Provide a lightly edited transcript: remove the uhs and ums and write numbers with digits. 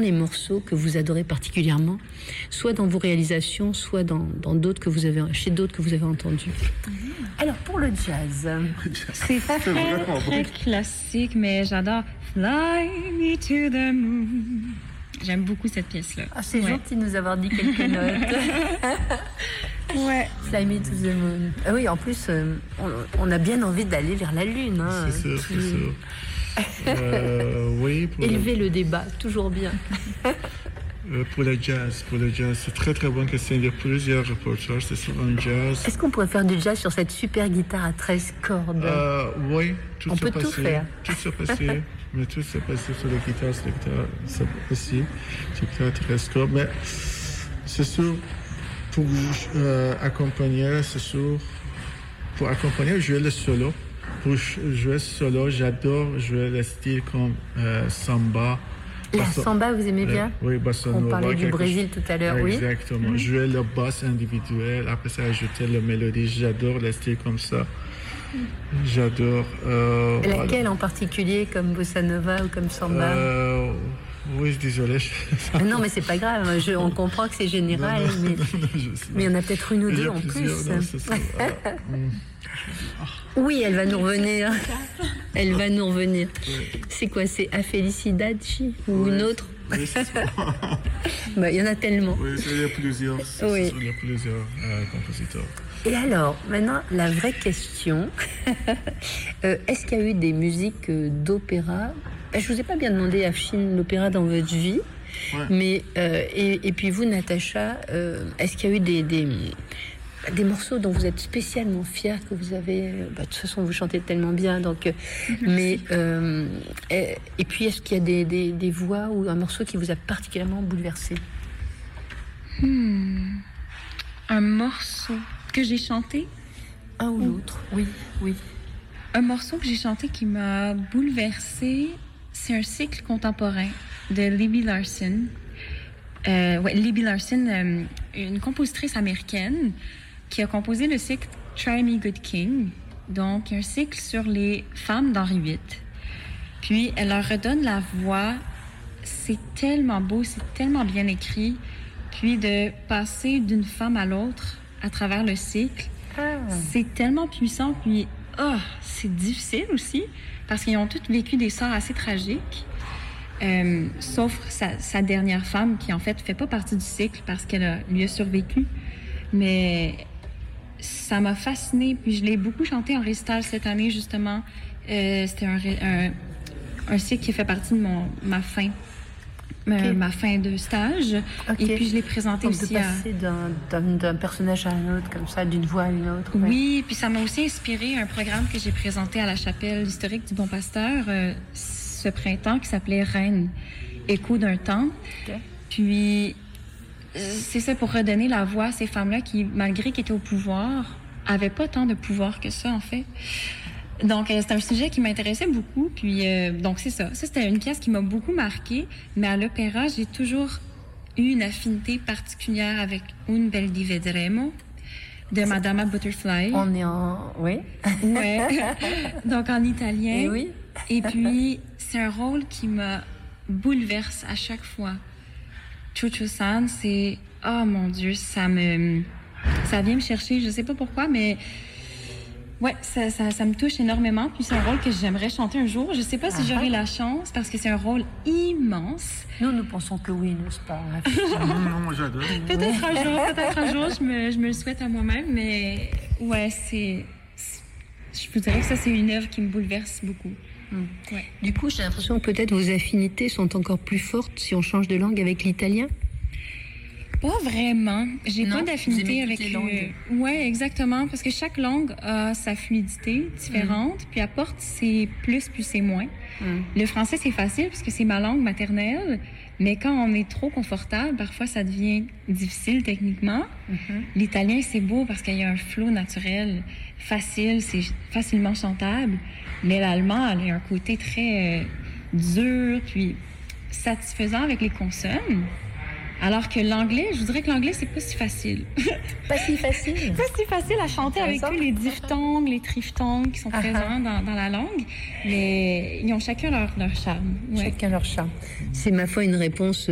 les morceaux que vous adorez particulièrement, soit dans vos réalisations, soit dans d'autres que vous avez, chez d'autres que vous avez entendus? Alors, pour le jazz, c'est très classique, mais j'adore Fly Me to the Moon. J'aime beaucoup cette pièce-là. Ah, c'est gentil de nous avoir dit quelques notes. Ouais. Fly Me to the Moon. Ah oui, en plus, on a bien envie d'aller vers la Lune. Hein. C'est sûr, c'est sûr. Oui. Élever le débat, toujours bien. Pour le jazz, c'est très très bon que c'est. Il y a plusieurs reportages, c'est sur un jazz. Est-ce qu'on pourrait faire du jazz sur cette super guitare à 13 cordes? Oui, on peut tout faire. Tout se passer, mais tout se passer sur la guitare, c'est possible. C'est guitare à 13 cordes, mais c'est sûr, pour accompagner, jouer le solo. Pour jouer solo, j'adore jouer le style comme samba. La samba, vous aimez bien? Oui, bossa nova. On parlait du Brésil tout à l'heure, oui. Exactement. Jouer le basse individuel, après ça, ajouter la mélodie. J'adore les styles comme ça. J'adore. Laquelle en particulier, comme bossa nova ou comme samba? Oui, désolé. Non, mais c'est pas grave. On comprend que c'est général, mais il y en a peut-être une ou deux en plus. Non, c'est ça. Oui, elle va nous revenir. Elle va nous revenir. Oui. C'est quoi? C'est A Felicidade ou une autre? Oui, c'est ça. Il y en a tellement. Oui, il y a plusieurs. Oui. Il y a plusieurs compositeurs. Et alors, maintenant, la vraie question. Est-ce qu'il y a eu des musiques d'opéra? Je ne vous ai pas bien demandé, Afshin, l'opéra dans votre vie. Ouais. Mais, et puis vous, Natacha, est-ce qu'il y a eu des morceaux dont vous êtes spécialement fiers, que vous avez... de toute façon, vous chantez tellement bien, donc... mais... et puis, est-ce qu'il y a des voix ou un morceau qui vous a particulièrement bouleversé? Un morceau que j'ai chanté? Un ou l'autre, oui. Un morceau que j'ai chanté qui m'a bouleversée, c'est un cycle contemporain de Libby Larsen. Libby Larsen, une compositrice américaine qui a composé le cycle Try Me Good King, donc un cycle sur les femmes d'Henri VIII. Puis elle leur redonne la voix. C'est tellement beau, c'est tellement bien écrit. Puis de passer d'une femme à l'autre à travers le cycle, c'est tellement puissant. Puis c'est difficile aussi parce qu'ils ont toutes vécu des sorts assez tragiques. Sauf sa dernière femme qui en fait fait pas partie du cycle parce qu'elle lui a survécu. Mais ça m'a fascinée, puis je l'ai beaucoup chanté en récital cette année justement. C'était un cycle qui fait partie de ma fin. Ma fin de stage. Okay. Et puis je l'ai présenté donc aussi de passer d'un personnage à un autre, comme ça, d'une voix à une autre. Ouais. Oui, puis ça m'a aussi inspiré un programme que j'ai présenté à la chapelle historique du Bon Pasteur ce printemps qui s'appelait Reine, écho d'un temps. Okay. Puis c'est ça, pour redonner la voix à ces femmes-là qui, malgré qu'elles étaient au pouvoir, n'avaient pas tant de pouvoir que ça, en fait. Donc, c'est un sujet qui m'intéressait beaucoup. Puis, donc, c'est ça. Ça, c'était une pièce qui m'a beaucoup marquée. Mais à l'opéra, j'ai toujours eu une affinité particulière avec Un bel di vedremo de Madama Butterfly. On est en... Oui. Ouais. Donc, en italien. Et oui. Et puis, c'est un rôle qui me bouleverse à chaque fois. Chucho-san, c'est... Oh, mon Dieu, ça vient me chercher. Je sais pas pourquoi, mais... Ouais, ça me touche énormément. Puis c'est un rôle que j'aimerais chanter un jour. Je sais pas si j'aurai la chance parce que c'est un rôle immense. Nous pensons que oui, n'est-ce pas? Non, moi j'adore. Peut-être un jour, je me le souhaite à moi-même. Mais ouais, je vous dirais que ça, c'est une œuvre qui me bouleverse beaucoup. Ouais. Du coup, j'ai l'impression que peut-être vos affinités sont encore plus fortes si on change de langue avec l'italien. Pas vraiment. J'ai pas d'affinité avec les langues. Ouais, exactement, parce que chaque langue a sa fluidité différente, puis apporte ses plus puis ses moins. Le français, c'est facile parce que c'est ma langue maternelle, mais quand on est trop confortable, parfois ça devient difficile techniquement. L'italien, c'est beau parce qu'il y a un flow naturel facile, c'est facilement chantable, mais l'allemand, elle a un côté très dur puis satisfaisant avec les consonnes. Alors que l'anglais, je vous dirais que l'anglais, c'est pas si facile. Pas si facile? Pas si facile à chanter avec eux, les diphtongues, les triphtongues qui sont présents dans la langue. Mais ils ont chacun leur charme. Ouais. Chacun leur charme. C'est, ma foi, une réponse